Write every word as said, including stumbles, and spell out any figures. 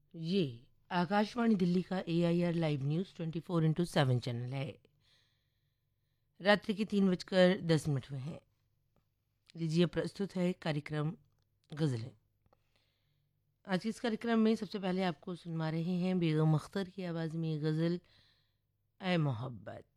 ये आकाशवाणी दिल्ली का ए I R live news twenty four into seven channel है। रात्रि के तीन बजकर दस मिनट हुए हैं। लीजिए प्रस्तुत है कार्यक्रम गज़लें। आज के इस कार्यक्रम में सबसे पहले आपको सुनवा रहे हैं बेगम अख्तर की आवाज़ में ये गज़ल, ऐ मोहब्बत।